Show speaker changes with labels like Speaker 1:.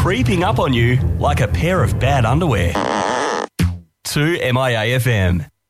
Speaker 1: creeping up on you like a pair of bad underwear. 2 MIA FM.